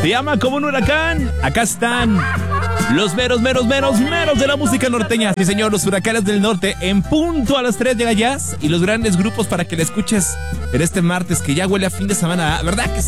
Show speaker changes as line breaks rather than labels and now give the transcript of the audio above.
Se llama Como un huracán. Acá están los meros de la música norteña. Sí, señor, los huracanes del norte. En punto a las 3 llega Jazz y los grandes grupos para que la escuches en este martes que ya huele a fin de semana. ¿Verdad que sí?